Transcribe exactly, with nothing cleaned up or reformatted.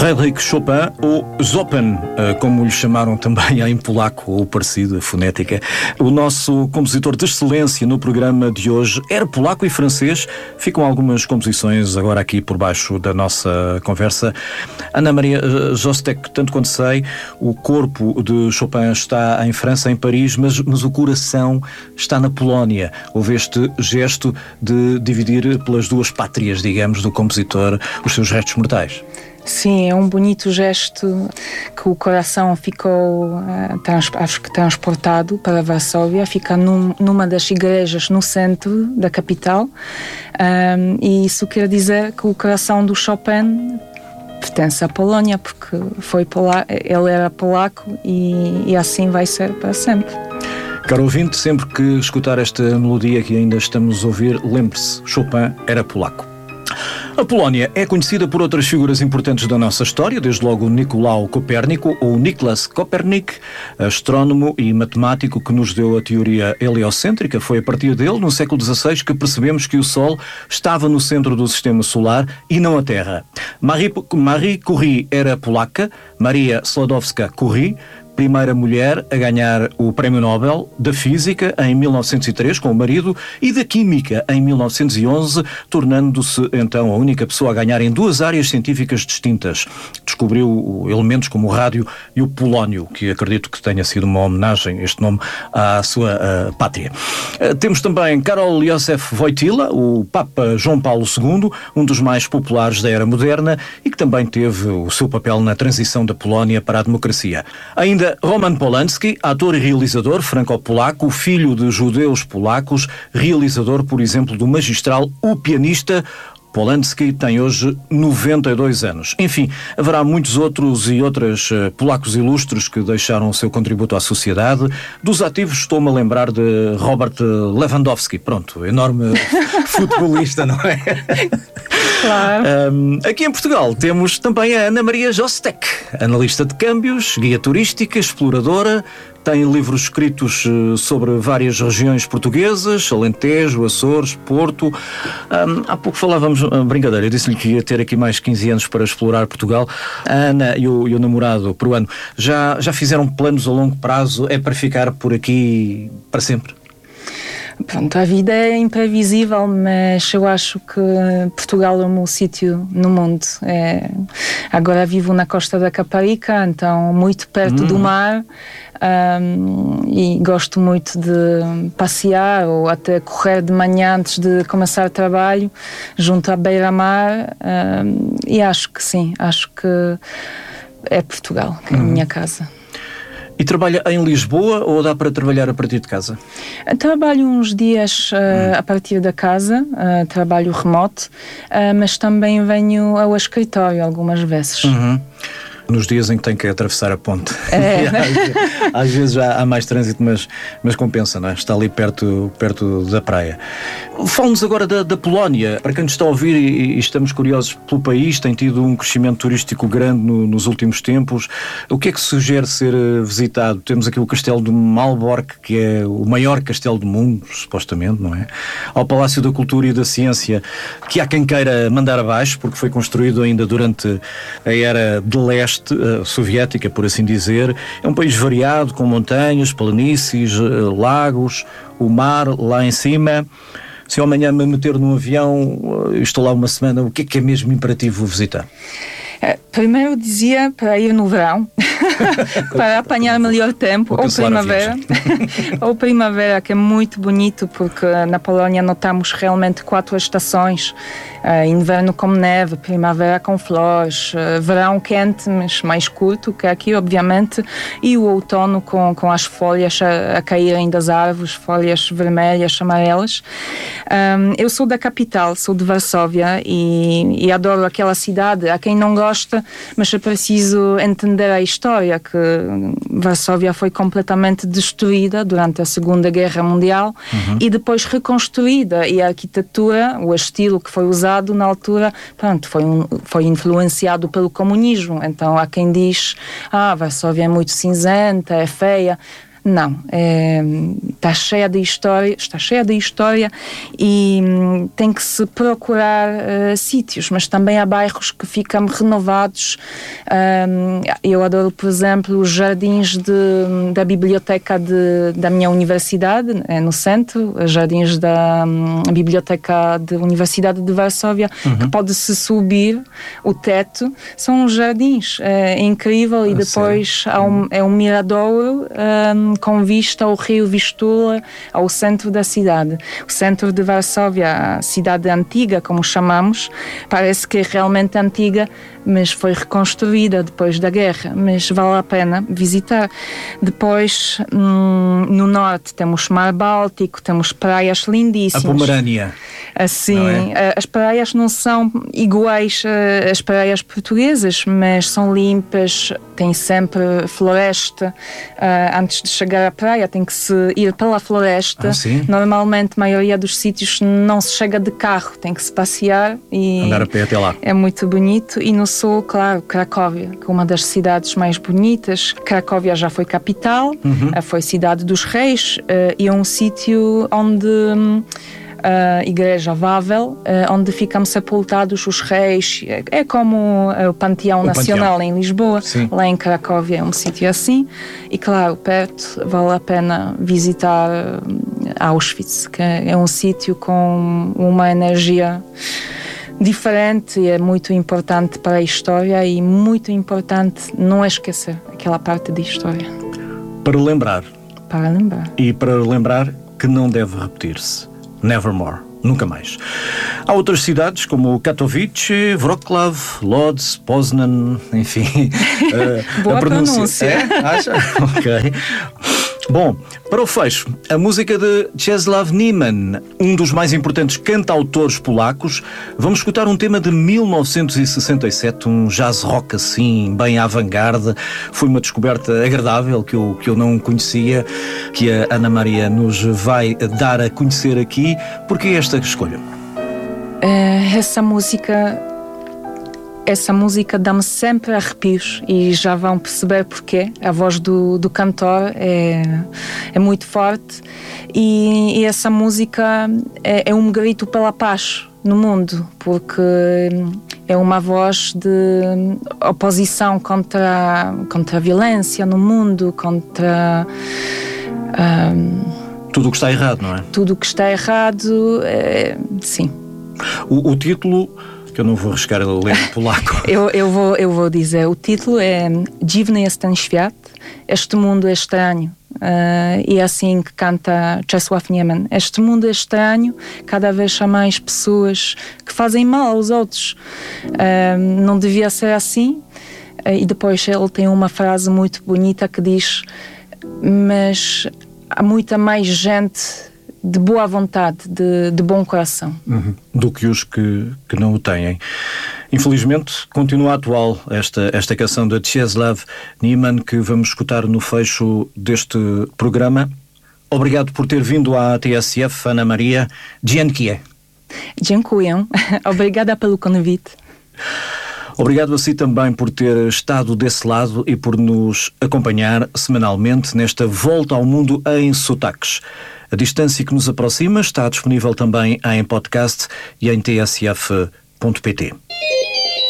Frédéric Chopin, ou Chopin, como lhe chamaram também em polaco, ou parecido, a fonética. O nosso compositor de excelência no programa de hoje era polaco e francês. Ficam algumas composições agora aqui por baixo da nossa conversa. Ana Maria Jostek, tanto quanto sei, o corpo de Chopin está em França, em Paris, mas, mas o coração está na Polónia. Houve este gesto de dividir pelas duas pátrias, digamos, do compositor os seus restos mortais. Sim, é um bonito gesto que o coração ficou, uh, trans, acho que transportado para Varsóvia, fica num, numa das igrejas no centro da capital, um, e isso quer dizer que o coração do Chopin pertence à Polónia, porque foi pola- ele era polaco e, e assim vai ser para sempre. Caro ouvinte, sempre que escutar esta melodia que ainda estamos a ouvir, lembre-se, Chopin era polaco. A Polónia é conhecida por outras figuras importantes da nossa história, desde logo Nicolau Copérnico, ou Niklas Copernic, astrónomo e matemático que nos deu a teoria heliocêntrica. Foi a partir dele, no século dezasseis, que percebemos que o Sol estava no centro do Sistema Solar e não a Terra. Marie, Marie Curie era polaca, Maria Sklodowska-Curie, primeira mulher a ganhar o Prémio Nobel da Física em mil novecentos e três com o marido e da Química em mil novecentos e onze, tornando-se então a única pessoa a ganhar em duas áreas científicas distintas. Descobriu elementos como o rádio e o polónio, que acredito que tenha sido uma homenagem, este nome, à sua uh, pátria. Uh, temos também Karol Józef Wojtyła, o Papa João Paulo segundo, um dos mais populares da era moderna e que também teve o seu papel na transição da Polónia para a democracia. Ainda Roman Polanski, ator e realizador franco-polaco, filho de judeus polacos, realizador, por exemplo, do magistral O Pianista. Polanski tem hoje noventa e dois anos. Enfim, haverá muitos outros e outras uh, polacos ilustres que deixaram o seu contributo à sociedade. Dos ativos estou-me a lembrar de Robert Lewandowski. Pronto, enorme futebolista, não é? Claro. Um, aqui em Portugal temos também a Ana Maria Jostek, analista de câmbios, guia turística, exploradora. Tem livros escritos sobre várias regiões portuguesas, Alentejo, Açores, Porto. Um, há pouco falávamos, uh, brincadeira, eu disse-lhe que ia ter aqui mais quinze anos para explorar Portugal. A Ana e o, e o namorado peruano já, já fizeram planos a longo prazo? É para ficar por aqui para sempre? Pronto, a vida é imprevisível, mas eu acho que Portugal é o meu sítio no mundo. É, agora vivo na costa da Caparica, então muito perto hum. do mar, um, e gosto muito de passear ou até correr de manhã antes de começar o trabalho, junto à beira-mar, um, e acho que sim, acho que é Portugal, que é a hum. minha casa. E trabalha em Lisboa ou dá para trabalhar a partir de casa? Trabalho uns dias uh, hum. a partir da casa, uh, trabalho remoto, uh, mas também venho ao escritório algumas vezes. Uhum. Nos dias em que tem que atravessar a ponte. É. às, às vezes já há mais trânsito, mas, mas compensa, não é? Está ali perto, perto da praia. Fala-nos agora da, da Polónia. Para quem nos está a ouvir e, e estamos curiosos pelo país, tem tido um crescimento turístico grande no, nos últimos tempos. O que é que sugere ser visitado? Temos aqui o Castelo de Malbork, que é o maior castelo do mundo, supostamente, não é? Ao Palácio da Cultura e da Ciência, que há quem queira mandar abaixo, porque foi construído ainda durante a era de leste soviética, por assim dizer. É um país variado, com montanhas, planícies, lagos, o mar lá em cima. Se eu amanhã me meter num avião e estou lá uma semana, o que é que é mesmo imperativo visitar? Primeiro dizia para ir no verão, para apanhar melhor tempo, ou primavera, ou primavera, que é muito bonito, porque na Polónia notamos realmente quatro estações, uh, inverno com neve, primavera com flores, uh, verão quente, mas mais curto que aqui, obviamente, e o outono com, com as folhas a, a caírem das árvores, folhas vermelhas, amarelas. Um, eu sou da capital, sou de Varsóvia, e, e adoro aquela cidade. A quem não gosta, mas é preciso entender a história, que Varsóvia foi completamente destruída durante a Segunda Guerra Mundial, uhum. e depois reconstruída, e a arquitetura, o estilo que foi usado na altura, pronto, foi, um, foi influenciado pelo comunismo. Então há quem diz, ah, Varsóvia é muito cinzenta, é feia. Não, é, está cheia de história, está cheia de história e hum, tem que se procurar uh, sítios, mas também há bairros que ficam renovados. Um, eu adoro, por exemplo, os jardins de, da biblioteca de, da minha universidade, é no centro, os jardins da um, biblioteca da Universidade de Varsóvia, uhum. que pode-se subir o teto. São os jardins, é, é incrível, e ah, depois há um, é um miradouro um, com vista ao rio Vistula, ao centro da cidade. O centro de Varsóvia, a cidade antiga, como chamamos, parece que é realmente antiga, mas foi reconstruída depois da guerra, mas vale a pena visitar. Depois, hum, no norte, temos Mar Báltico, temos praias lindíssimas. A Pomerânia. Assim, é? As praias não são iguais às praias portuguesas, mas são limpas, tem sempre floresta. Uh, antes de chegar à praia tem que se ir pela floresta. Ah, normalmente a maioria dos sítios não se chega de carro, tem que se passear e andar a pé até lá. É muito bonito. E no sul, claro, Cracóvia, que é uma das cidades mais bonitas. Cracóvia já foi capital, uhum. foi cidade dos reis, uh, e é um sítio onde a igreja Wawel, onde ficam sepultados os reis. É como o Panteão o Nacional Panteão. Em Lisboa. Sim. Lá em Cracóvia é um sítio assim. E claro, perto vale a pena visitar Auschwitz, que é um sítio com uma energia diferente e é muito importante para a história, e muito importante não esquecer aquela parte da história. Para lembrar. Para lembrar. E para lembrar que não deve repetir-se. Nevermore. Nunca mais. Há outras cidades como Katowice, Wrocław, Lodz, Poznan, enfim. Boa a pronúncia. pronúncia. É? Acha? Ok. Bom, para o fecho, a música de Czesław Niemann, um dos mais importantes cantautores polacos. Vamos escutar um tema de mil novecentos e sessenta e sete, um jazz rock assim, bem avant-garde. Foi uma descoberta agradável que eu, que eu não conhecia, que a Ana Maria nos vai dar a conhecer aqui. Porquê esta escolha? Uh, essa música... Essa música dá-me sempre arrepios, e já vão perceber porquê. A voz do, do cantor é, é muito forte, e, e essa música é, é um grito pela paz no mundo, porque é uma voz de oposição contra, contra a violência no mundo, contra... Um, tudo o que está errado, não é? Tudo o que está errado, é, sim. O, o título... que eu não vou arriscar a ler em polaco. eu, eu, vou, eu vou dizer, o título é Dziwny jest ten świat, este mundo é estranho. Uh, e é assim que canta Czesław Niemann. Este mundo é estranho, cada vez há mais pessoas que fazem mal aos outros. Uh, não devia ser assim. Uh, e depois ele tem uma frase muito bonita que diz: mas há muita mais gente de boa vontade, de, de bom coração. Uhum. Do que os que, que não o têm. Infelizmente, continua atual esta, esta canção de Czesław Niemann, que vamos escutar no fecho deste programa. Obrigado por ter vindo à T S F, Ana Maria. Dziękuję. Dziękuję. Obrigada pelo convite. Obrigado a si também por ter estado desse lado e por nos acompanhar semanalmente nesta volta ao mundo em sotaques. A distância que nos aproxima está disponível também em podcast e em t s f ponto p t.